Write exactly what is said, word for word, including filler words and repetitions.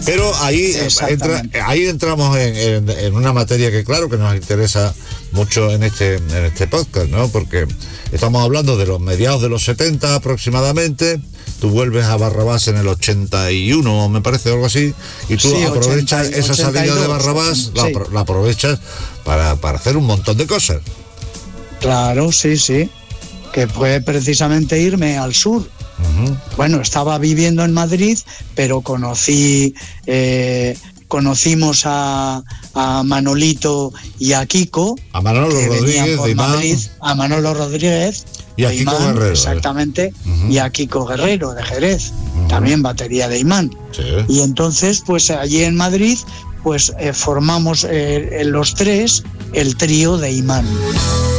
Pero ahí entra, ahí entramos en, en, en una materia que claro que nos interesa mucho en este, en este podcast, ¿no? Porque estamos hablando de los mediados de los setenta aproximadamente. Tú vuelves a Barrabás en el ochenta y uno, me parece, algo así, y tú sí, aprovechas ochenta, esa salida ochenta y dos, de Barrabás, sí. la, la aprovechas para, para hacer un montón de cosas. Claro, sí, sí, que fue precisamente irme al sur. Uh-huh. Bueno, estaba viviendo en Madrid, pero conocí, eh, conocimos a, a Manolito y a Kiko, a Manolo que Rodríguez, por Madrid, a Manolo Rodríguez, y a Kiko Imán, Guerrero. Exactamente, uh-huh. y a Kiko Guerrero de Jerez, uh-huh. también batería de Imán. Sí. Y entonces, pues allí en Madrid, pues eh, formamos eh, los tres el trío de Imán.